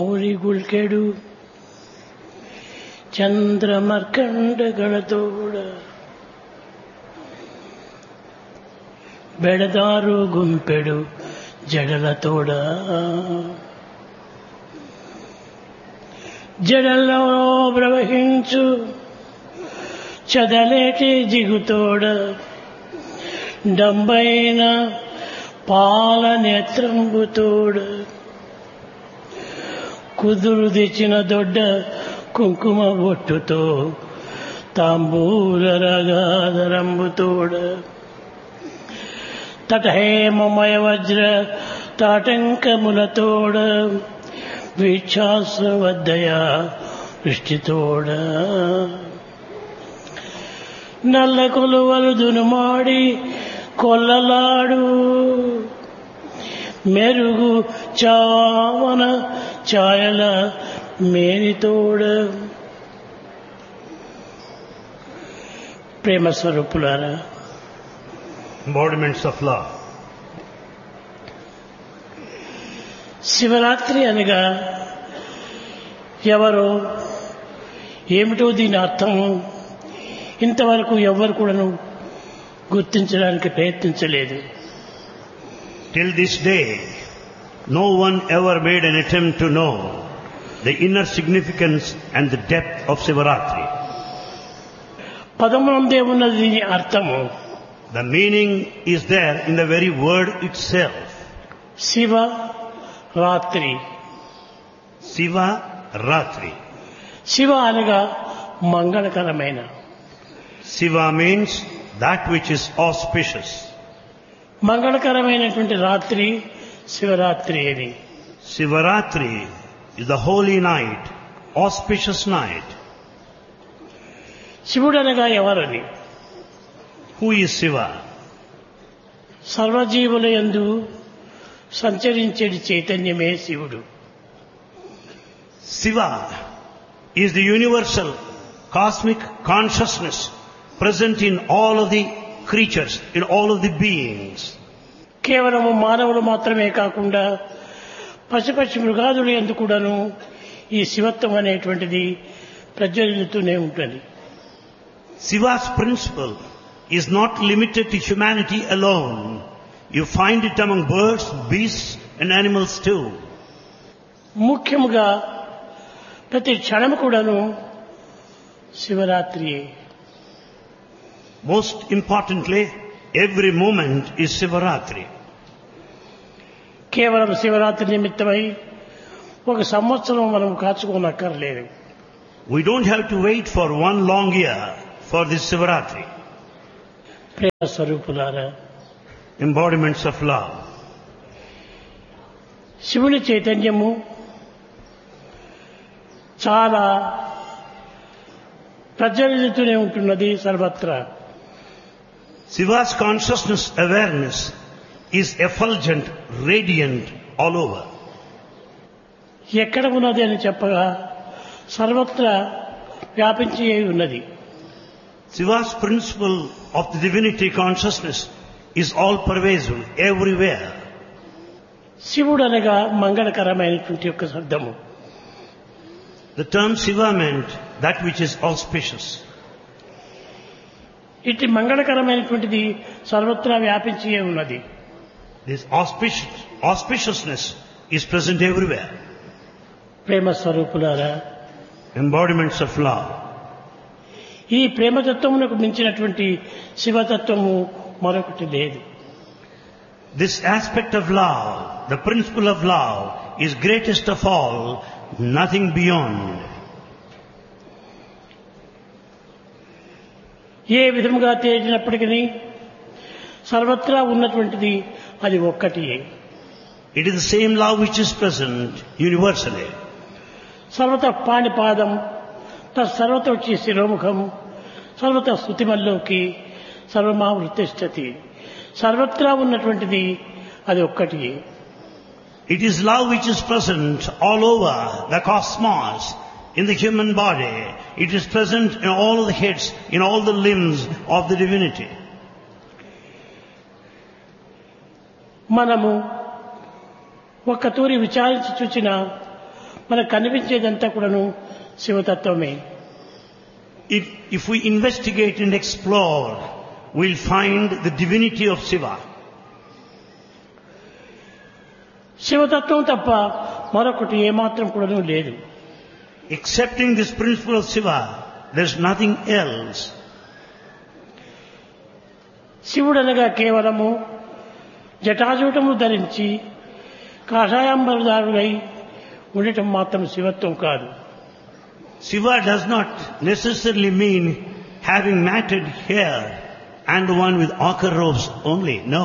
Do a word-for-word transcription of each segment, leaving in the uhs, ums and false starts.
ಊರಿ ಗುಳ್ಕೆಡು ಚಂದ್ರಮರ್ಕಂಡಗಳತೋಡ ಬೆಳೆದಾರು ಗುಂಪೆಡು జడలతోడ జడల్లో ప్రవహించు చదలేటి జిగుతోడ డంబైన పాల నేత్రంబుతోడ కుదురు తెచ్చిన దొడ్డ కుంకుమ బొట్టుతో తాంబూల రగాదరంబుతోడ తటహేమమయ వజ్ర తాటంకములతోడ వీక్షాశ్రవద్దయ వృష్టితోడ నల్ల కొలువలు దునుమాడి కొల్లలాడు మెరుగు చావన ఛాయల మేనితోడ ప్రేమ స్వరూపులారా, embodiments of love. శివరాత్రి అనగా ఎవరో ఏమిటో దీని అర్థం ఇంతవరకు ఎవ్వరు కూడాను గుర్తించడానికి ప్రయత్నించలేదు. Till this day, no one ever made an attempt to know the inner significance and the depth of Sivaratri. పదమునందే ఉన్నది దీని అర్థము. The meaning is there in the very word itself. Shiva రాత్రి. Siva Ratri. శివ అనగా మంగళకరమైన. Siva means that which is auspicious. మంగళకరమైనటువంటి రాత్రి శివరాత్రి అని. Sivaratri is the holy night, auspicious night. శివుడు అనగా ఎవరని? Who is Siva? సర్వజీవుల యందు సంచరించేది చైతన్యమే శివుడు. Siva is the universal cosmic consciousness present in all of the creatures, in all of the beings. కేవలము మానవులు మాత్రమే కాకుండా పశుపక్షి మృగాదుల యందు కూడాను ఈ శివత్వం అనేటువంటిది ప్రజ్వలితూనే ఉంటుంది. Siva's principle is not limited to humanity alone. You find it among birds, beasts and animals too. ముఖ్యముగా ప్రతి క్షణము కూడాను శివరాత్రియే. Most importantly, every moment is Sivaratri. కేవలం శివరాత్రి నిమిత్తమై ఒక సంవత్సరం మనం కాచుకోనక్కర్లేదు. We don't have to wait for one long year for this Sivaratri. ప్రేమ స్వరూపులారా, Embodiments of love. శివుని చైతన్యము చాలా ప్రజ్వలితూనే ఉంటున్నది సర్వత్రా. Siva's consciousness awareness is effulgent, radiant all over. ఎక్కడ ఉన్నది అని చెప్పగా సర్వత్రా వ్యాపించి ఉన్నది. Siva's principle of the divinity consciousness is all pervasive, everywhere. శివుడు అనగా మంగళకరమైనటువంటి యొక్క శబ్దము. The term Siva meant that which is auspicious. ఇటు మంగళకరమైనటువంటిది సర్వత్రా వ్యాపించి ఉన్నది. This auspicious, auspiciousness is present everywhere. ప్రేమ స్వరూపులారా, Embodiments of love. ఈ ప్రేమతత్వమునకు మించినటువంటి శివతత్వము మరొకటి లేదు. This aspect of love, the principle of love, is greatest of all, nothing beyond. ఏ విధముగా తేలినప్పటికీ సర్వత్రా ఉన్నటువంటిది అది ఒక్కటియే. It is the same love which is present universally. సర్వత పాణిపాదం తత్సర్వత వచ్చి శిరోముఖం సర్వత స్తుతిమల్లోకి సర్వమావృతిష్టతి. సర్వత్రా ఉన్నటువంటిది అది ఒక్కటియే. It is love which is present all over the cosmos, in the human body. It is present in all the heads, in all the limbs of the divinity. మనము ఒక్క తూరి విచారించి చూచిన మనకు కనిపించేదంతా కూడాను శివతత్వమే. If, if we investigate and explore, we'll find the divinity of Shiva. శివతత్వం తప్ప మరొకటి ఏమాత్రం కూడాను లేదు. Accepting this principle of Shiva, there's nothing else. శివుడనగా కేవలము జటాజూటము ధరించి కాషాయాంబరదారుడై ఉండటం మాత్రం శివత్వం కాదు. Shiva does not necessarily mean having matted hair and the one with ochre robes only. No.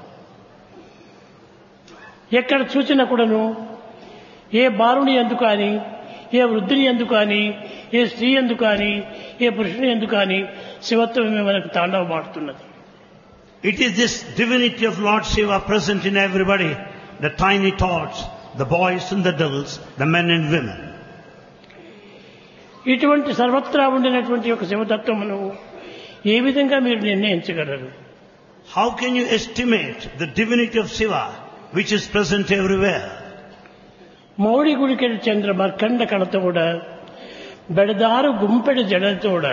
ఎక్కడ చూచినా కూడాను ఏ బాలుని యందు కానీ, ఏ వృద్ధుని యందు కానీ, ఏ స్త్రీ యందు కానీ, ఏ పురుషుని యందు కానీ శివత్వమే మనకు తాండవమాడుతున్నది. It is this divinity of Lord Shiva present in everybody, the tiny tots, the boys and the girls, the men and women. ఇటువంటి సర్వత్రా ఉండినటువంటి ఒక శివతత్వమును ఏ విధంగా మీరు నిర్ణయించగలరు? How can you estimate the divinity of Shiva which is present everywhere? మౌడి గుడికెడు Chandra మర్కండ కళతోడ బెడదారు గుంపెడు జడతోడ,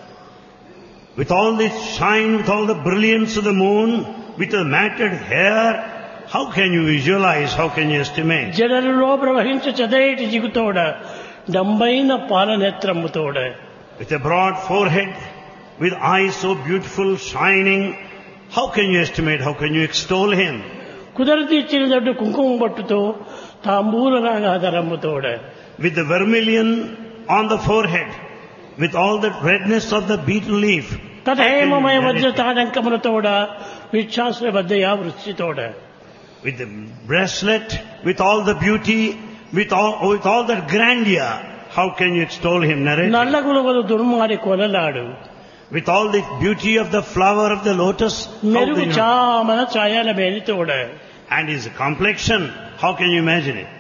with all this shine, with all the brilliance of the moon, with the matted hair, how can you visualize, how can you estimate? జడలలో ప్రవహించు చదైటి జిగుతోడ డంబైన పాలనేత్రముతోడ, With a broad forehead, with eyes so beautiful, shining, how can you estimate, how can you extol him? కుదరతి ఇచ్చిన దడ్డు కుంకుమ బట్టుతో తాంబూల రాగాధరముతోడ, With the vermilion on the forehead, with all the redness of the beetle leaf, తథేమమయ Vajra తాడంకములతోడ విచ్ఛాసుల బద్దయా వృష్టితోడ, with the bracelet, with all the beauty, with all, with all that grandeur, how can you extol him, narrate? నల్లగులవలు దుర్మాడి కొలలాడు, With all the beauty of the flower of the lotus, how మెరుగు can you, చామన ఛాయల మేలితోడ, and his complexion, how can you imagine it?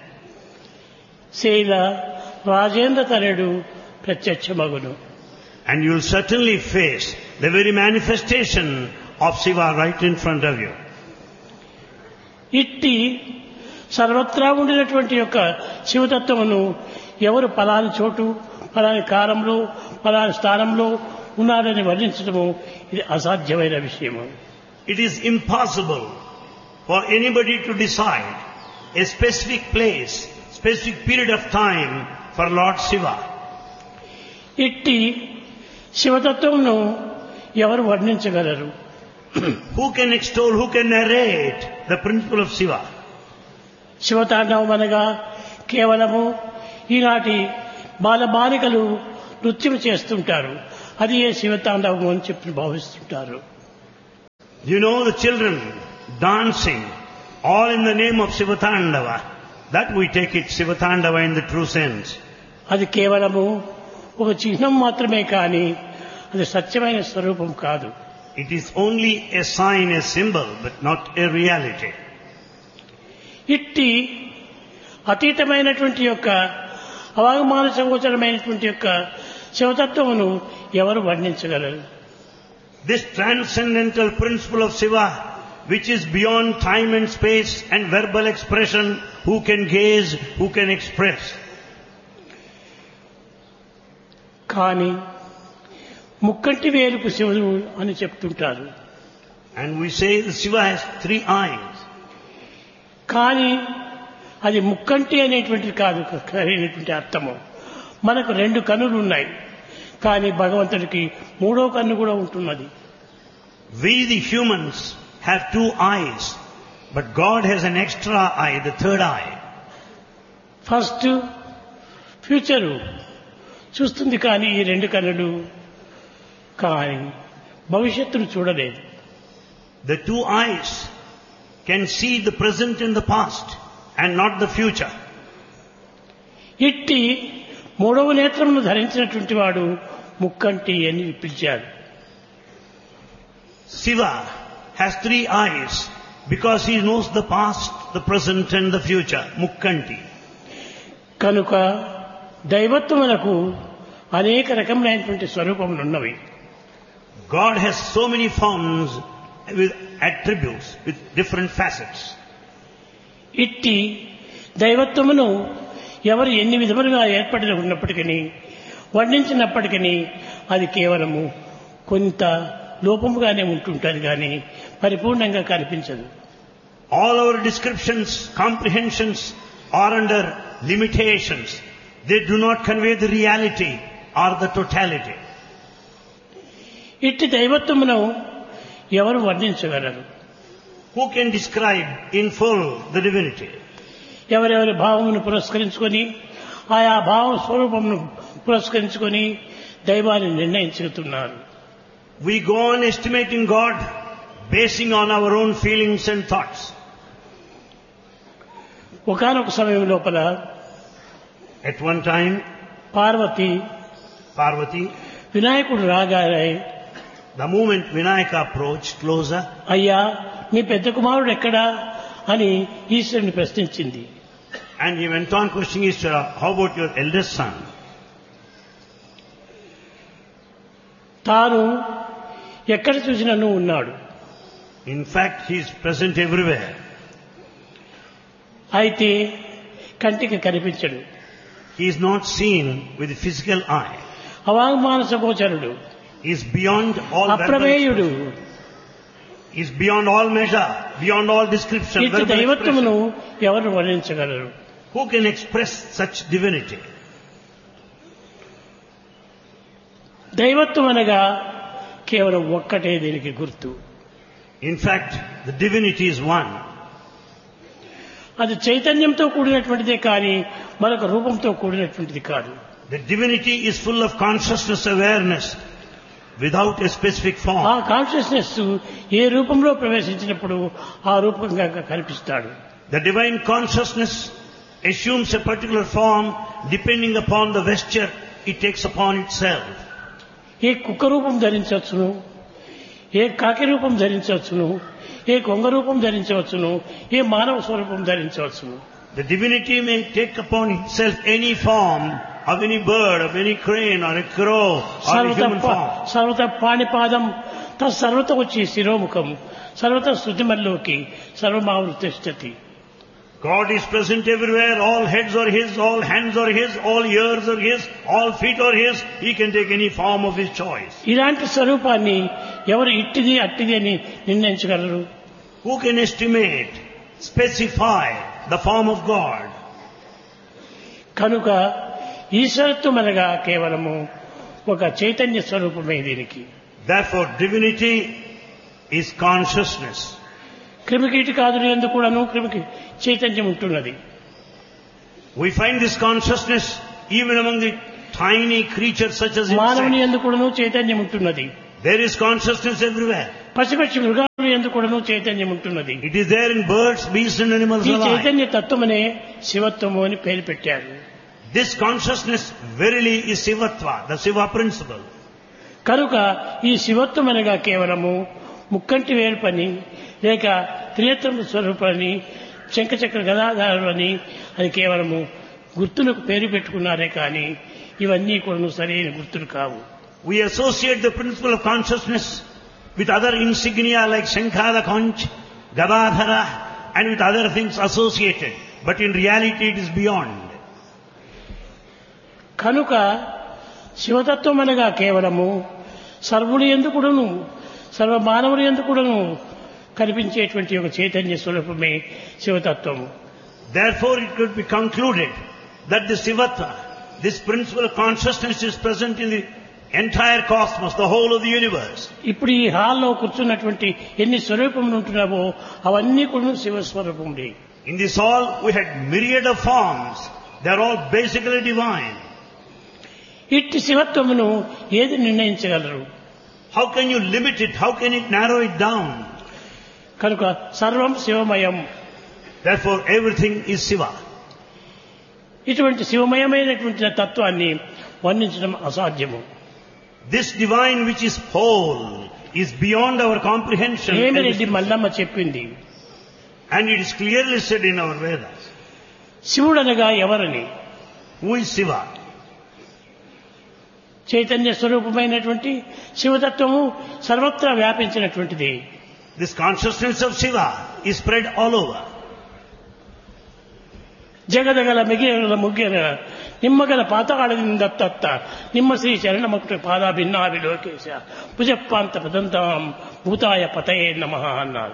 శైల రాజేంద్ర తనయుడు ప్రత్యక్షమగును. And you will certainly face the very manifestation of Shiva right in front of you. ఇట్టి సర్వత్రా ఉండినటువంటి యొక్క శివతత్వమును ఎవరు పలాని చోటు, పలాని కాలంలో, పలాని స్థానంలో ఉన్నారని వర్ణించడము ఇది అసాధ్యమైన విషయము. It is impossible for anybody to decide a specific place, specific period of time for Lord Shiva. ఇట్టి శివతత్వమును ఎవరు వర్ణించగలరు? Who can extol, who can narrate the principle of Shiva? శివతాండవం అనగా కేవలము ఈనాటి బాలబాలికలు నృత్యం చేస్తుంటారు, అది ఏ శివతాండవం అని చెప్పి భావిస్తుంటారు. You know the children dancing, all in the name of Shivatandava. That we take it Shivatandava in the true sense. అది కేవలము ఒక చిహ్నం మాత్రమే కానీ అది సత్యమైన స్వరూపం కాదు. It is only a sign, a symbol, but not a reality. ఇట్టి అతీతమైనటువంటి యొక్క అవాగమాన సంగోచరమైనటువంటి యొక్క శివతత్వమును ఎవరు వర్ణించగలరు? This transcendental principle of Shiva, which is beyond time and space and verbal expression, who can gaze, who can express? కానీ ముక్కంటి వేలుకు శివుడు అని చెప్తుంటారు. And we say that Shiva has three eyes. కానీ అది ముక్కంటి అనేటువంటిది కాదు సరైనటువంటి అర్థము. మనకు రెండు కన్నులు ఉన్నాయి, కానీ భగవంతుడికి మూడో కన్ను కూడా ఉంటున్నది. We the humans have two eyes, but God has an extra eye, the third eye. First future చూస్తుంది కానీ ఈ రెండు కన్నులు, కానీ భవిష్యత్తును చూడలేదు. The two eyes can see the present and the past and not the future. ఇట్టి మూడవ నేత్రమును ధరించినటువంటి వాడు ముక్కంటి అని పిలిచాడు. Shiva has three eyes because he knows the past, the present and the future. Mukkanti. కనుక దైవత్వమునకు అనేక రకములైనటువంటి స్వరూపములు ఉన్నవి. God has so many forms with attributes, with different facets. ఇట్టి దైవత్వమును ఎవరు ఎన్ని విధములుగా ఏర్పడి ఉన్నప్పటికీ వర్ణించినప్పటికీ అది కేవలము కొంత లోపముగానే ఉంటుంటుంది కానీ పరిపూర్ణంగా కనిపించదు. All our descriptions, comprehensions are under limitations. They do not convey the reality or the totality. ఇట్టి దైవత్వమును ఎవరు వర్ణించగలరు? Who can describe in full the divinity? ఎవరెవరి భావమును పురస్కరించుకొని ఆయా భావ స్వరూపమును పురస్కరించుకొని దైవాన్ని నిర్ణయించుతున్నారు. We go on estimating God basing on our own feelings and thoughts. ఒకానొక సమయం లోపల At one time, Parvati Parvati, వినాయకుడు రాగానే the moment Vinayaka approached closer, అయ్యా మీ పెద్ద కుమారుడు ఎక్కడా అని ఈశ్వరుని ప్రశ్నించింది. and he went on questioning Ishvara, how about your eldest son? తాను ఎక్కడ చూసినను ఉన్నాడు. In fact, he is present everywhere. అయితే కంటికి కనిపించడు. He is not seen with the physical eye. అవాంగ్మానస గోచరుడు, He is beyond all అప్రమేయుడు. verbal- He is beyond all measure, beyond all description. ఇట్టి verbal దైవత్వమును expression. ఎవరు వర్ణించగలరు? Who can express such divinity? దైవత్వం అనగా కేవలం ఒక్కటే దీనికి గుర్తు. In fact, the divinity is one. అది చైతన్యంతో కూడినటువంటిదే కానీ మరొక రూపంతో కూడినటువంటిది కాదు. The divinity is full of consciousness awareness without a specific ఆ form. కాన్షియస్నెస్ ఏ రూపంలో ప్రవేశించినప్పుడు ఆ రూపంగా కనిపిస్తాడు. The divine consciousness assumes a particular form depending upon the vesture it takes upon itself. ఏ కుక్క రూపం ధరించవచ్చును, ఏ కాకి రూపం ధరించవచ్చును, ఏ కొంగ రూపం ధరించవచ్చును, ఏ మానవ స్వరూపం ధరించవచ్చును. The divinity may take upon itself any form of any bird, of any crane or a crow or a సర్వత human form. సర్వత పాణిపాదం తత్సర్వత వచ్చి శిరోముఖం సర్వత శృతిమల్లోకి సర్వమావృతిష్టతి. God is present everywhere. All heads are His, all hands are His, all ears are His, all feet are His. He can take any form of His choice. ఇలాంటి స్వరూపాన్ని ఎవరు ఇట్టిది అట్టిది అని నిర్ణయించగలరు? Who can estimate, specify the form of God? కనుక ఈశ్వరత్వం అనగా కేవలము ఒక చైతన్య స్వరూపమే దీనికి. Therefore, divinity is consciousness. క్రిమికీటకాదులు ఎందుకు కూడాను క్రిమికి చైతన్యం ఉంటున్నది. We find this consciousness even among the tiny creatures such as మానవుని insects. ఎందుకు కూడాను చైతన్యం ఉంటున్నది. There is consciousness everywhere. పశుపక్షి మృగాలు ఎందుకు కూడాను చైతన్యం ఉంటున్నది. It is there in birds, beasts and animals ఈ alike. చైతన్య తత్వమనే శివత్వము అని పేరు పెట్టారు. This consciousness verily is Sivatva, the Siva principle. కనుక ఈ శివత్వం అనగా కేవలము ముక్కంటి వేరు పని లేక త్రినేత్రం స్వరూపాన్ని శంఖచక్ర గదాధారులు అని అది కేవలము గుర్తులకు పేరు పెట్టుకున్నారే కానీ ఇవన్నీ కూడా సరైన గుర్తులు కావు. We associate the principle of consciousness with other insignia like Shankha, the conch, Gadadhara, and with other things associated. But in reality it is beyond. కనుక శివతత్వం అనగా కేవలము సర్వుడు ఎందుకుడును సర్వ మానవుడు ఎందుకుడును కనిపించేటువంటి ఒక చైతన్య స్వరూపమే శివతత్వము. Therefore it could be concluded that the Sivatva, this principle of consciousness is present in the entire cosmos, the whole of the universe. ఇప్పుడు ఈ హాల్లో కూర్చున్నటువంటి ఎన్ని స్వరూపములు ఉంటున్నావో అవన్నీ కూడా శివస్వరూపములే. In this hall we had myriad of forms. They are all basically divine. ఇట్టి శివత్వమును ఏది నిర్ణయించగలరు? How can you limit it? How can it narrow it down? కనుక సర్వం శివమయం. Therefore everything is Siva. ఇటువంటి శివమయమైనటువంటి తత్వాన్ని వర్ణించడం అసాధ్యము. This divine which is whole is beyond our comprehension. హేమిరెడ్డి Mallamma చెప్పింది. And it is clearly said in our Vedas. శివుడనగా ఎవరని? Who is Siva? Chaitanya స్వరూపమైనటువంటి శివతత్వము సర్వత్రా వ్యాపించినటువంటిది. This consciousness of Shiva is spread all over. ಜಗದಗಲ ಮಿಗಿಯಗಲ ಮುಗ್ಗೆರ ನಿಮ್ಮಗಲ ಪಾತಾಳದಿಂದ ತತ್ತ ನಿಮ್ಮ ಶ್ರೀ ಶರಣಮುಕ್ತ ಪಾದ ಭಿನ್ನಾವಿ ಲೋಕೇಶ ಭುಜಪ್ಪಾಂತ ಪದಂತಾಂ ಭೂತಾಯ ಪತಯೇ ನಮಃ అన్నారు.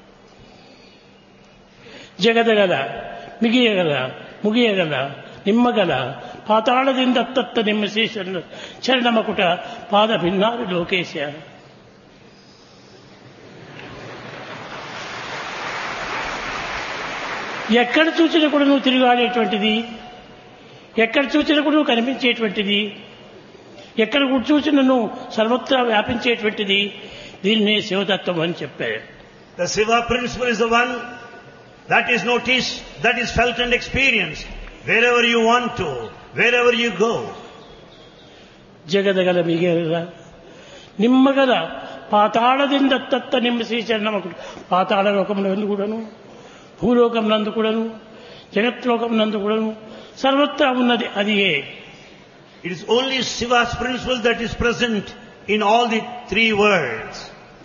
ಜಗದಗಲ ಮಿಗಿಯಗಲ ಮುಗಿಯಗಲ ನಿಮ್ಮಗಲ ಪಾತಾಳದಿಂದ ತತ್ತ ನಿಮ್ಮ ಶ್ರೀ ಶರಣ ಶರಣಮಕುಟ ಪಾದ ಭಿನ್ನಾವಿ ಲೋಕೇಶ. ఎక్కడ చూసినా కూడా నువ్వు తిరిగాడేటువంటిది, ఎక్కడ చూసినా కూడా నువ్వు కనిపించేటువంటిది, ఎక్కడ చూసినా నువ్వు సర్వత్రా వ్యాపించేటువంటిది, దీన్నే శివతత్వం అని చెప్పారు. The Shiva principle is the one that is noticed, that is felt and experienced wherever you want to, wherever you go. జగదగల మిగల Nimmagala పాతాళದಿಂದ తత్త నిమ్మ శ్రీచరణమకు పాతాళ లోకమునందు కూడాను, భూలోకం నందు కూడాను, జగత్లోకం నందు కూడాను సర్వత్రా ఉన్నది అది. It is only Shiva's principle that is present in all the three worlds.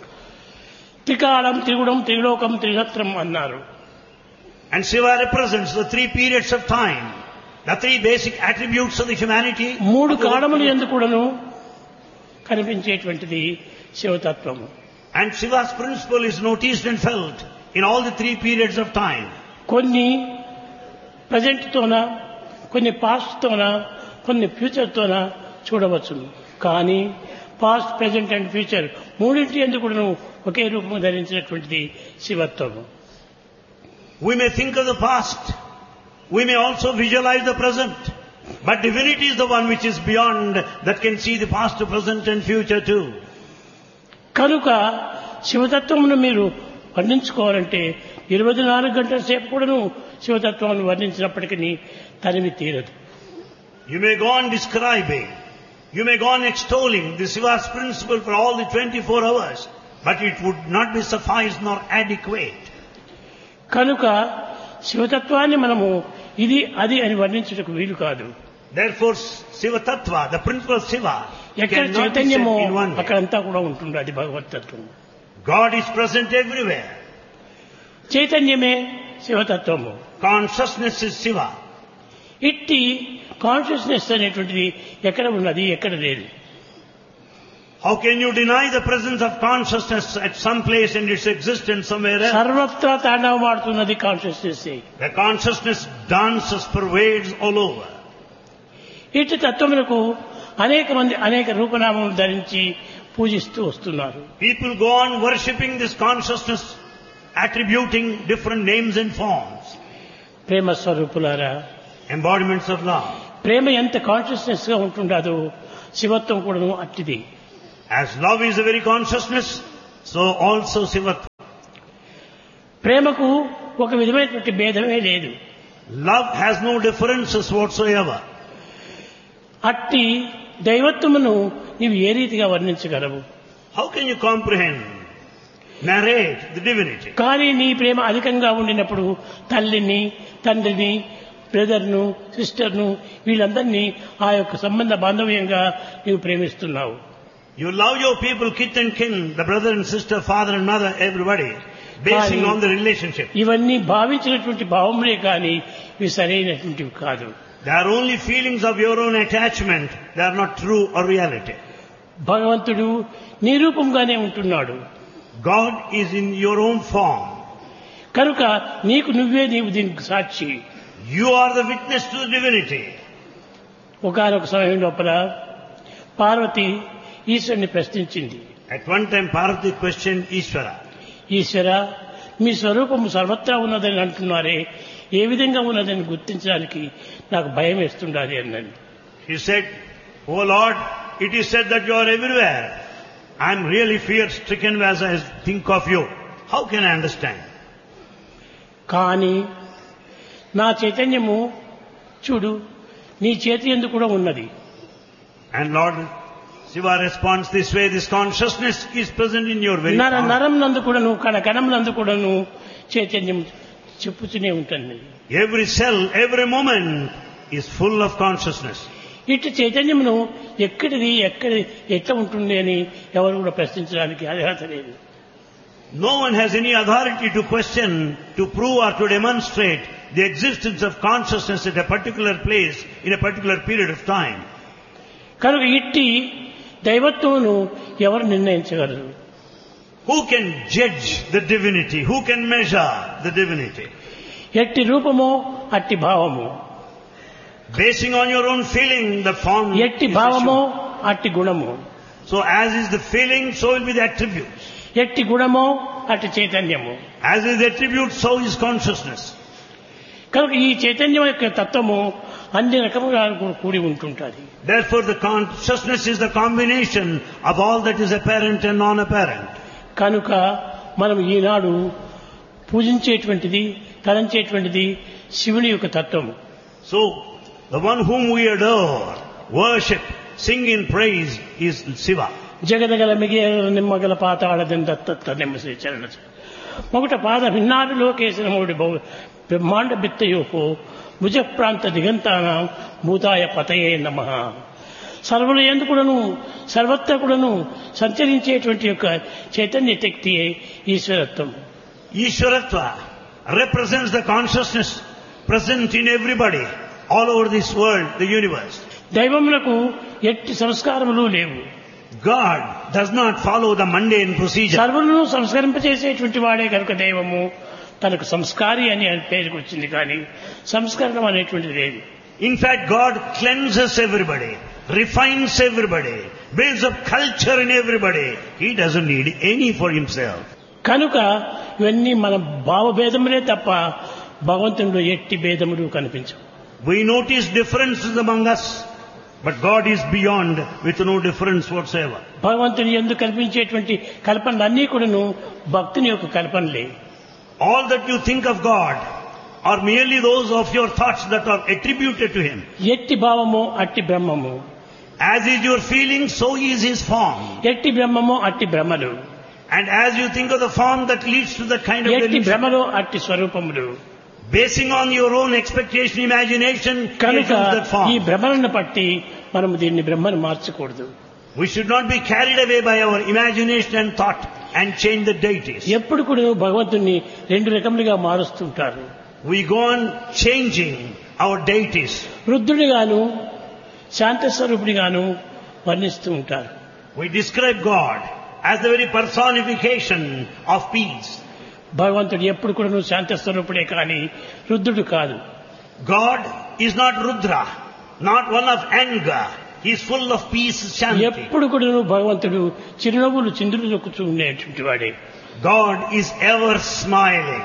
త్రికాలం త్రిగుణం త్రిలోకం త్రినత్రం అన్నారు. And Shiva represents the three periods of time, the three basic attributes of the humanity. మూడు కాలములు యందు కూడాను కనిపించేటువంటిది శివతత్వము. And Shiva's principle is noticed and felt in all the three periods of time. కొన్ని present తోన, కొన్ని past తోన, కొన్ని future తోన చూడవచ్చును. కానీ past, present and future మూడింటి ఎందుకు కూడా ఒకే రూపం ధరించినటువంటిది శివత్వము. We may think of the past, we may also visualize the present, but divinity is the one which is beyond, that can see the past, present and future too. కనుక శివతత్వమును మీరు వర్ణించుకోవాలంటే ఇరవై నాలుగు గంటల సేపు కూడాను శివతత్వాన్ని వర్ణించినప్పటికీ తనివి తీరదు. You may go on describing, you may go on extolling the Shiva's principle for all the twenty-four hours, but it would not be suffice nor adequate. కనుక శివతత్వాన్ని మనము ఇది అది అని వర్ణించుటకు వీలు కాదు. Therefore Shiva Tattva, the principle of Shiva, ఎక్కడ cannot be said చైతన్యమో in one way. అక్కడంతా కూడా ఉంటుంది. అది భగవతత్వం. God is present everywhere. చైతన్యమే శివతత్వము. Consciousness is Shiva. ఇట్టి కాన్షియస్నెస్ అనేటువంటిది ఎక్కడ ఉన్నది, ఎక్కడ లేదు. How can you deny the presence of consciousness at some place and its existence somewhere else? సర్వత్రా తాండవమాడుతున్నది consciousness. The consciousness dances, pervades all over. ఇట్టి తత్వములకు అనేక మంది అనేక రూపనామములు ధరించి పూజిస్తూ వస్తున్నారు. People go on worshipping this consciousness, attributing different names and forms. ప్రేమ స్వరూపులారా, Embodiments of love. ప్రేమ ఎంత కాన్షియస్నెస్ గా ఉంటుండదో శివత్వం కూడాను అట్టిది. As love is a very consciousness, so also Shivatva. ప్రేమకు ఒక విధమైనటువంటి భేదమే లేదు. Love has no differences whatsoever. అట్టి దైవత్వమును నీవు ఏ రీతిగా వర్ణించగలవు? How can you comprehend, narrate the divinity? కానీ నీ ప్రేమ అధికంగా ఉండినప్పుడు తల్లిని, తండ్రిని, బ్రదర్ను, సిస్టర్ను వీళ్ళందరినీ ఆ యొక్క సంబంధ బాంధవ్యంగా నీవు ప్రేమిస్తున్నావు. You love your people, kith and kin, the brother and sister, father and mother, everybody, basing on the relationship. ఇవన్నీ భావించినటువంటి భావములే కానీ ఇవి సరైనటువంటివి కాదు. They are only feelings of your own attachment. They are not true or reality. భగవంతుడు నీ రూపంగానే ఉంటున్నాడు. God is in your own form. కనుక నీకు నువ్వే నీవు దీనికి సాక్షి. You are the witness to the divinity. ఒకనొక సమయం లోపల పార్వతి ఈశ్వరుని ప్రశ్నించింది. At one time Parvati questioned Ishvara. ఈశ్వర, మీ స్వరూపము సర్వత్రా ఉన్నదని అంటున్నారే, ఏ విధంగా ఉన్నదని గుర్తించడానికి నాకు భయం వేస్తుండాలి అన్నది. He said, "Oh Lord, it is said that you are everywhere. I am really fear-stricken as I think of you. How can I understand?" కానీ నా చైతన్యము చూడు నీ చేతి యందు కూడా ఉన్నది. And Lord Shiva responds this way, this consciousness is present in your very నర palm. నరం నందు కూడాను, కణ కణం నందు కూడాను చైతన్యం చెప్పుతూనే ఉంటుంది. Every cell, every moment is full of consciousness. ఇటు చైతన్యమును ఎక్కడిది ఎక్కడి ఎట్లా ఉంటుంది అని ఎవరు కూడా ప్రశ్నించడానికి అర్హత లేదు. No one has any authority to question, to prove or to demonstrate the existence of consciousness at a particular place in a particular period of time. కనుక ఇట్టి దైవత్వమును ఎవరు నిర్ణయించగలరు? Who can judge the divinity? Who can measure the divinity? ఎట్టి రూపమో అట్టి భావము, Basing on your own feeling, the form ఎట్టి is భావమో assumed. అట్టి గుణము, So as is the feeling, so will be the attributes. ఎట్టి గుణమో అట్టి చైతన్యము. As is the attribute, so is consciousness. కనుక ఈ చైతన్యం యొక్క తత్వము అన్ని రకముగా కూడి ఉంటుంటుంది. Therefore the consciousness is the combination of all that is apparent and non-apparent. కనుక మనం ఈనాడు పూజించేటువంటిది, తలంచేటువంటిది శివుని యొక్క తత్వము. So the one whom we adore, worship, sing in praise is Shiva. జగదగల మిగల Nimmagala పాతాళదత్త నిమ్మ శ్రీ చరణ మొగట పాద భిన్నాడు లోకేశనముడి బహు బ్రహ్మాండ బిత్తయోహో భుజ ప్రాంత దిగంతానాం భూతాయ పతయే నమః. సర్వుల ఎందుకుడను సర్వత్ర కూడాను సంచరించేటువంటి యొక్క Chaitanya శక్తియే ఈశ్వరత్వం. Ishwaratva represents the consciousness present in everybody, all over this world, the universe. దైవములకు ఎట్టి సంస్కారములు లేవు. God does not follow the mundane procedure. సర్వులను సంస్కరింపచేసేటువంటి వాడే కనుక దైవము తనకు సంస్కారి అని పేరుకు వచ్చింది, కానీ సంస్కరణం అనేటువంటిది లేదు. In fact, God cleanses everybody, refines everybody, builds up culture in everybody. He doesn't need any for himself. కనుక ఇవన్నీ మన భావభేదములే తప్ప భగవంతునిలో ఎట్టి భేదములు కనిపించవు. We notice differences among us, but God is beyond with no difference whatsoever. భగవంతుని ఎందుకు కల్పించేటువంటి కల్పనలన్నీ కూడాను భక్తుని యొక్క కల్పనలే. All that you think of God are merely those of your thoughts that are attributed to Him. ఎట్టి భావము అట్టి బ్రహ్మము, As is your feeling, so is His form. ఎట్టి బ్రహ్మము అట్టి భ్రమలు, And as you think of the form that leads to that kind of ఎట్టి delusion, భ్రమలు అట్టి స్వరూపములు. basing on your own expectation, imagination, you కనుక choose that ఈ form. భ్రమలను పట్టి మనము దీన్ని బ్రహ్మను మార్చకూడదు. We should not be carried away by our imagination and thought and change the deities. ఎప్పుడు కూడా భగవంతుని రెండు రకములుగా మారుస్తుంటారు. We go on changing our deities. రుద్రుడిగాను శాంతస్వరూపుడిగాను వర్ణిస్తూ ఉంటారు. We describe God as the very personification of peace. భగవంతుడు ఎప్పుడు కూడా శాంతస్వరూపుడే కానీ రుద్రుడు కాదు. God is not Rudra, not one of anger. He is full of peace, Shanti. ఎప్పుడు కూడా భగవంతుడు చిరునవ్వులు చిందులు దొక్కుతూ ఉండేటువంటి వాడే. God is ever smiling.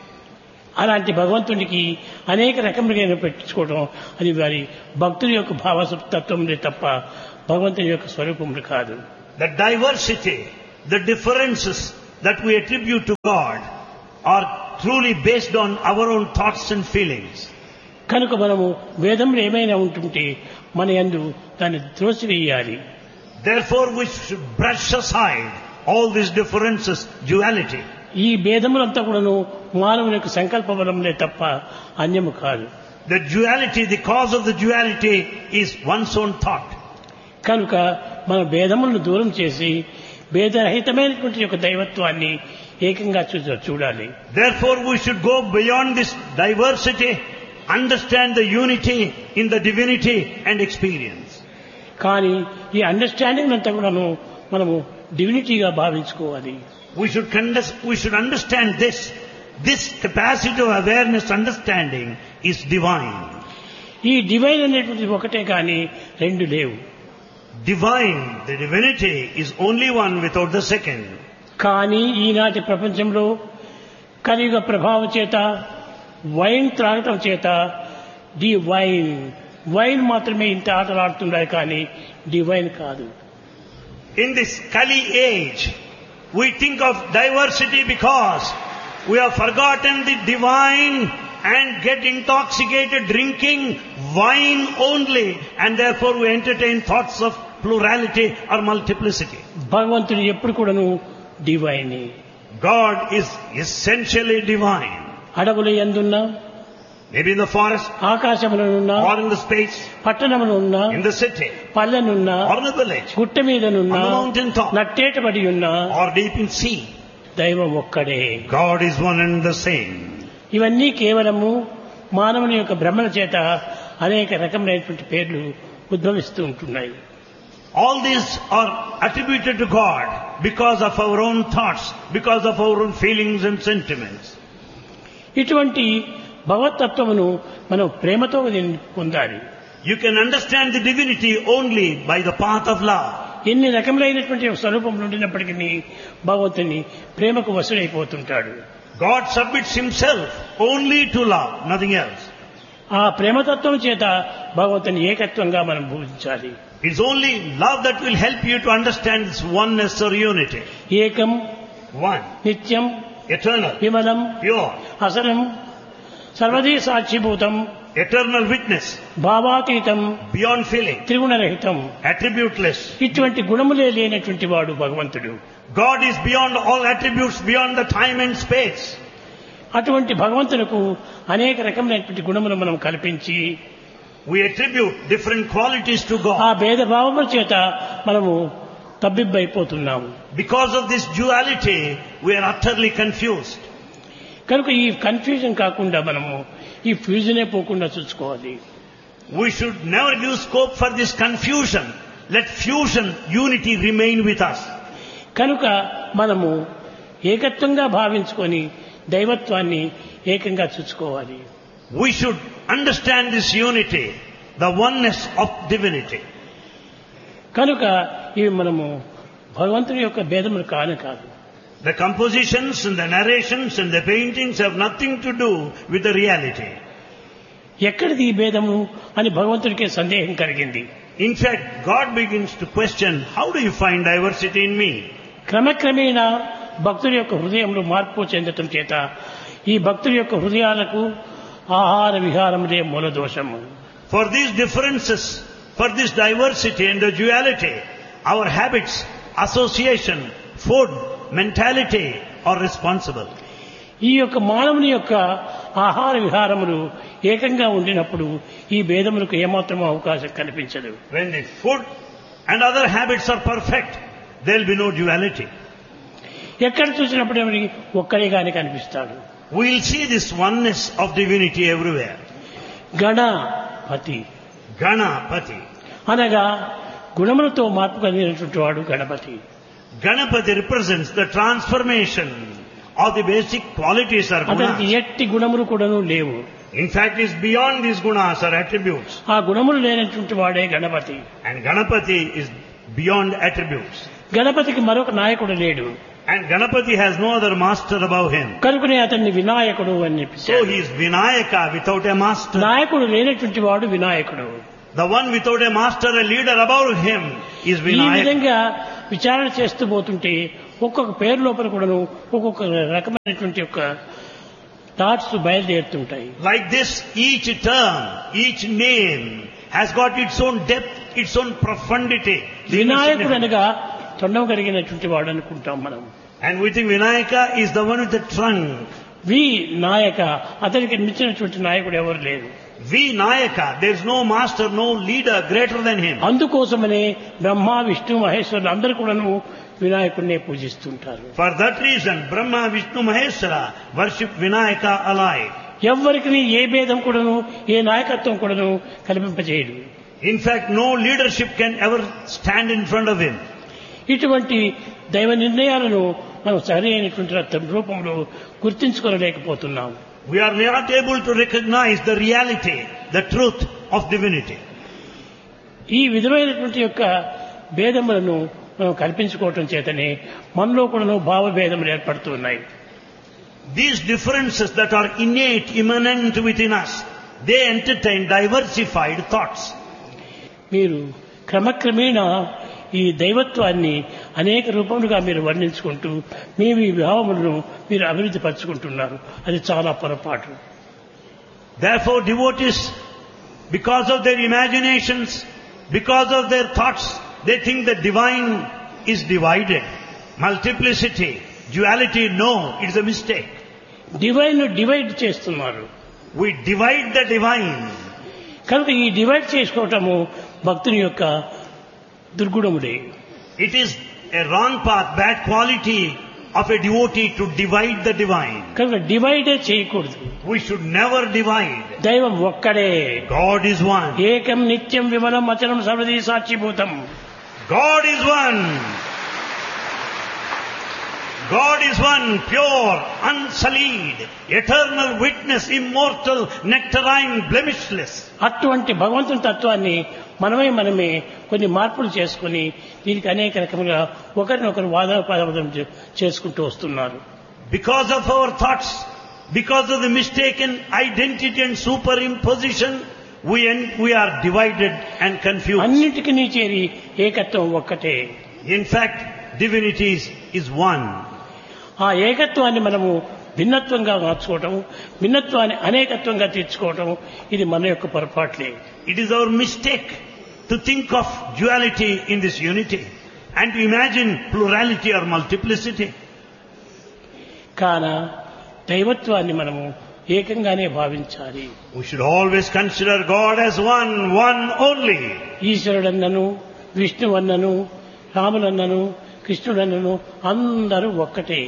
అలాంటి భగవంతునికి అనేక రకములుగా పెట్టించుకోవడం అది వారి భక్తుల యొక్క భావతత్వములే తప్ప భగవంతుని యొక్క స్వరూపములు కాదు. The diversity, the differences that we attribute to God are truly based on our own thoughts and feelings. కనుక మనము వేదములు ఏమైనా ఉంటుంటే మన యందు దాన్ని త్రోసివేయాలి. Therefore we should brush aside all these differences, duality. ఈ భేదములంతా కూడాను మానవుని యొక్క సంకల్ప బలములే తప్ప అన్యము కాదు. The duality, the cause of the duality is one's own thought. కనుక మన భేదములను దూరం చేసి భేదరహితమైనటువంటి యొక్క దైవత్వాన్ని ఏకంగా చూ చూడాలి. Therefore we should go beyond this diversity, understand the unity in the divinity and experience. కానీ ఈ అండర్స్టాండింగ్ అంతా కూడాను మనము డివినిటీగా భావించుకోవాలి. We should, condes- we should understand this. This capacity of awareness, understanding is divine. ఈ డివైన్ అనేటువంటిది ఒకటే కానీ రెండు లేవు. Divine, the divinity is only one without the second. కానీ ఈనాటి ప్రపంచంలో కలియుగ ప్రభావం చేత వైన్ త్రాగటం చేత డి వైన్ వైన్ మాత్రమే ఇంత ఆటలాడుతున్నాయి కానీ డివైన్ కాదు. In this Kali age, we think of diversity because we have forgotten the divine and get intoxicated drinking wine only, and therefore we entertain thoughts of plurality or multiplicity. భగవంతుడు ఎప్పుడు కూడాను divine. God is essentially divine. అడవుల యందున్నా, Maybe in the forest, ఆకాశములనున్నా, or in the space, పట్టణమునున్నా, in the city, పల్లెనున్నా, or in the village, గుట్ట మీదనున్నా, on the mountain top, నట్టేటబడి ఉన్నా, or deep in sea. దైవం ఒక్కడే. God is one and the same. ఇవన్నీ కేవలము మానవుని యొక్క భ్రమల చేత అనేక రకములైనటువంటి పేర్లు ఉద్భవిస్తూ ఉంటున్నాయి. All these are attributed to God because of our own thoughts, because of our own feelings and sentiments. ఇటువంటి భగవతత్వమును మనం ప్రేమతో పొందాలి. You can understand the divinity only by the path of love. ఎన్ని రకములైనటువంటి స్వరూపములు ఉండినప్పటికీ భగవంతుని ప్రేమకు వశుడైపోతుంటాడు. God submits himself only to love, nothing else. ఆ ప్రేమతత్వం చేత భగవంతుని ఏకత్వంగా మనం పూజించాలి. It's only love that will help you to understand this oneness or unity. ఏకం, One, నిత్యం, eternal, విమలం, pure, అసలం, సర్వదీ సాక్షిభూతం, eternal witness, భావాతీతం, beyond feeling, త్రిగుణరహితం. attributeless. ఇటువంటి గుణములే లేనటువంటి వాడు భగవంతుడు. God is beyond all attributes, beyond the time and space. అటువంటి భగవంతునకు అనేక రకమైనటువంటి గుణములు మనం కల్పించి We attribute different qualities to ఆ God. భేదభావముల చేత మనము తబ్బిబ్బైపోతున్నాము. Because of this duality, we are utterly confused. కనుక ఈ కన్ఫ్యూజన్ కాకుండా మనము ఈ ఫ్యూజనే పోకుండా చూసుకోవాలి. We should never give scope for this confusion. Let fusion, unity remain with us. కనుక మనము ఏకత్వంగా భావించుకొని దైవత్వాన్ని ఏకంగా చూసుకోవాలి. We should understand this unity, the oneness of divinity. కనుక ఇవి మనము భగవంతుని యొక్క భేదములు కానే కాదు. The compositions and the narrations and the paintings have nothing to do with the reality. ఎక్కడిది ఈ భేదము అని భగవంతుడికే సందేహం కలిగింది. In fact, God begins to question, how do you find diversity in me? క్రమక్రమేణా భక్తుల యొక్క హృదయంలో మార్పు చెందటం చేత ఈ భక్తుల యొక్క హృదయాలకు ఆహార విహారములే మూల దోషము. For these differences, for this diversity and the duality, our habits, association, food, mentality are responsible. ఈ యొక్క మానవుని యొక్క ఆహార విహారములు ఏకంగా ఉండినప్పుడు ఈ భేదములకు ఏమాత్రం అవకాశం కనిపించదు. When the food and other habits are perfect, there will be no duality. ఎక్కడ చూసినప్పుడు ఒక్కరిగానే కనిపిస్తాడు. We will see this oneness of divinity everywhere. Ganapati Ganapati. అనగా గుణములతో మార్పు కలిగినటువంటి వాడు Ganapati. Ganapati represents the transformation of the basic qualities or అతనికి gunas. ఎట్టి గుణములు కూడాను లేవు. In fact, it's beyond these gunas or attributes. ఆ గుణములు లేనటువంటి వాడే Ganapati. And Ganapati is beyond attributes. గణపతికి మరొక నాయకుడు లేడు. And Ganapati has no other master above him. కనుకనే అతన్ని వినాయకుడు అని So చెప్పారు. he is Vinayaka without a master. నాయకుడు లేనటువంటి వాడు వినాయకుడు. The one without a master, a leader above him is ఈ Vinayaka. విధంగా విచారణ చేస్తూ పోతుంటే ఒక్కొక్క పేరు లోపల కూడాను ఒక్కొక్క రకమైనటువంటి యొక్క thoughts బయలుదేరుతుంటాయి. Like this, each term, each name has got its own depth, its own profundity. వినాయకుడు అనగా తొండం కలిగినటువంటి వాడు అనుకుంటాం మనం. And we think Vinayaka is the one with the trunk. వి నాయక అతనికి మించినటువంటి నాయకుడు ఎవరు లేరు. Vinayaka, there is no master, no leader greater than him. అందుకోసమనే బ్రహ్మ విష్ణు మహేశ్వరులు అందరూ కూడాను వినాయకుడినే పూజిస్తుంటారు. For that reason, Brahma, Vishnu, Maheshwara worship Vinayaka alike. ఎవ్వరికి ఏ భేదం కూడాను ఏ నాయకత్వం కూడాను కల్పింపజేయడు. In fact, no leadership can ever stand in front of him. ఇటువంటి దైవ నిర్ణయాలను మనం సరి అయినటువంటి రూపంలో గుర్తించుకోలేకపోతున్నాం. We are not able to recognize the reality, the truth of divinity. ఈ విధమైనటువంటి యొక్క భేదములను మనం కల్పించుకోవటం చేతనే మనలో కూడాను భావభేదములు ఏర్పడుతూ ఉన్నాయి. These differences that are innate, immanent within us, they entertain diversified thoughts. మీరు క్రమక్రమేణా ఈ దైవత్వాన్ని అనేక రూపములుగా మీరు వర్ణించుకుంటూ మీ మీ భావములను మీరు అభివృద్ధి పరుచుకుంటున్నారు. అది చాలా పొరపాటు. Therefore, devotees, because of their imaginations, because of their thoughts, they think the divine is divided. Multiplicity, duality, no, it's a mistake. Divine divide చేస్తున్నారు. We divide the divine. కనుక ఈ డివైడ్ చేసుకోవటము భక్తుని యొక్క దుర్గుణములే. It is a wrong path, bad quality of a devotee to divide the divine. కనుక డివైడే చేయకూడదు. We should never divide. దైవం ఒక్కడే. God is one. ఏకం నిత్యం విమలం అచలం సర్వదీ సాక్షిభూతం. God is one. God is one, pure, unsullied, eternal witness, immortal, nectarine, blemishless. అటువంటి భగవంతుని తత్వాన్ని మనమే మనమే కొన్ని మార్పులు చేసుకుని దీనికి అనేక రకములుగా ఒకరినొకరు వాదోపవాదం చేసుకుంటూ వస్తున్నారు. Because of our thoughts, because of the mistaken identity and superimposition, we, we are divided and confused. అన్నిటికీ చేరి ఏకత్వం ఒక్కటే. In fact, divinity is, is one. ఆ ఏకత్వాన్ని మనము భిన్నత్వంగా మార్చుకోవటం, భిన్నత్వాన్ని అనేకత్వంగా తీర్చుకోవటం ఇది మన యొక్క పొరపాట్లే. It is our mistake to think of duality in this unity and to imagine plurality or multiplicity. కాన దైవత్వాన్ని మనము ఏకంగానే భావించాలి. We should always consider God as one, one only. ఈశ్వరుడన్నను, విష్ణువన్నను, రాములన్నను, కృష్ణుడన్నను అందరూ ఒక్కటే.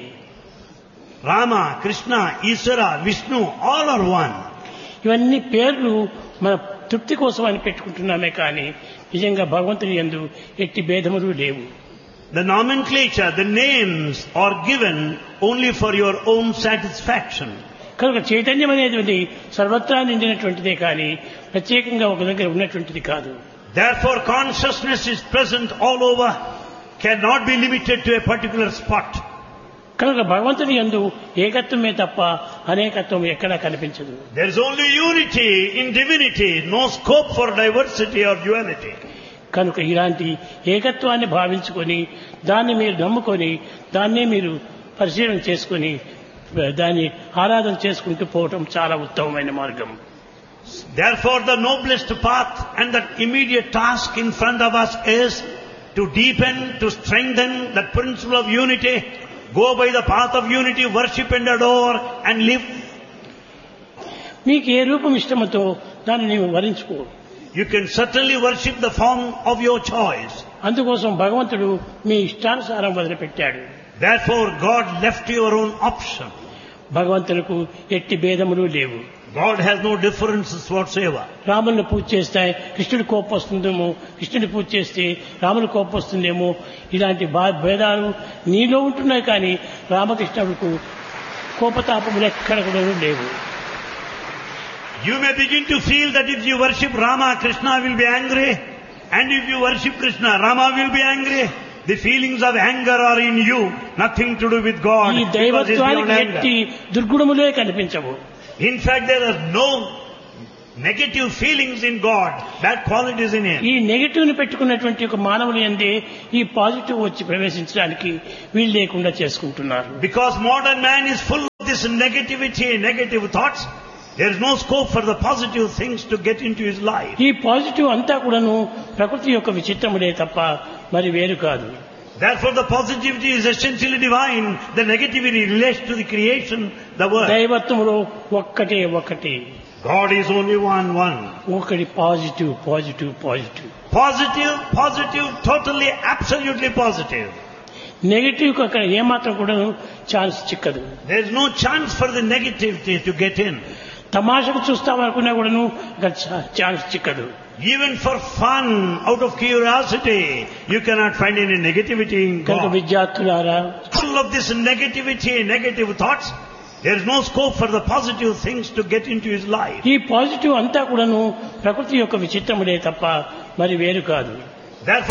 Rama, Krishna, Ishvara, Vishnu, all are one. ఇవన్నీ పేర్లు మన తృప్తి కోసం అని పెట్టుకుంటున్నామే కానీ నిజంగా భగవంతుని యందు ఎట్టి భేదములు లేవు. The nomenclature, the names are given only for your own satisfaction. కనుక చైతన్యం అనేది సర్వత్రా నిండినటువంటిదే కానీ ప్రత్యేకంగా ఒక దగ్గర ఉన్నటువంటిది కాదు. Therefore consciousness is present all over, cannot be limited to a particular spot. కనుక భగవంతుని యందు ఏకత్వమే తప్ప అనేకత్వం ఎక్కడా కనిపించదు. There is only unity in divinity, no scope for diversity or duality. కనుక ఇలాంటి ఏకత్వాన్ని భావించుకొని దాన్ని మీరు నమ్ముకొని దాన్నే మీరు పరిశీలన చేసుకొని దాన్ని ఆరాధన చేసుకుంటూ పోవటం చాలా ఉత్తమమైన మార్గం. Therefore the noblest path and the immediate task in front of us is to deepen, to strengthen that principle of unity. Go by the path of unity, worship and adore and live. మీకు ఏ రూపం ఇష్టమతో దాన్ని నీవు వరించుకో. You can certainly worship the form of your choice. అందుకోసం భగవంతుడు మీ ఇష్టానుసారం వదిలిపెట్టాడు. Therefore God left your own option. భగవంతులకు ఎట్టి భేదములు లేవు. God has no differences whatsoever. రాముని పూజ చేస్తే కృష్ణుడి కోపం వస్తుందేమో, కృష్ణుడి పూజ చేస్తే రాముని కోపం వస్తుందేమో, ఇలాంటి భేదాలు నీలో ఉంటున్నాయి కానీ రామకృష్ణుడికి కోపతాపములు ఎక్కడ కూడా లేవు. You may begin to feel that if you worship Rama, Krishna will be angry, and if you worship Krishna, Rama will be angry. The feelings of anger are in you, nothing to do with God. ఈ దైవత్వానికి ఎట్టి దుర్గుణములే కనిపించవు. In fact, there are no negative feelings in God, bad qualities in Him. ఈ negative ని పెట్టుకున్నటువంటి ఒక మానవుని యందే ఈ positive వచ్చి ప్రవేశించడానికి వీలు లేకుండా చేసుకుంటున్నారు. Because modern man is full of this negativity, negative thoughts, there is no scope for the positive things to get into his life. ఈ పాజిటివ్ అంతా కూడాను ప్రకృతి యొక్క విచిత్రములే తప్ప మరి వేరు కాదు. Therefore the positivity is essentially divine, the negativity relates to the creation, the world. దైవత్వములో ఒక్కటే ఒక్కటే. God is only one, one. ఒకటి positive positive positive. Positive, positive, totally, absolutely positive. Negative కు అక్కడ ఏమాత్రం కూడా chance చిక్కదు. There is no chance for the negativity to get in. తమాషకు చూస్తామనుకున్నా కూడాను అక్కడ chance చిక్కదు. Even for fun, out of curiosity, you cannot find any negativity in కనుక God. విద్యార్థులారా, Full of this negativity, negative thoughts, there is no scope for the positive things to get into his life. ఈ positive అంతా కూడాను ప్రకృతి యొక్క విచిత్రములే తప్ప మరి వేరు కాదు. Therefore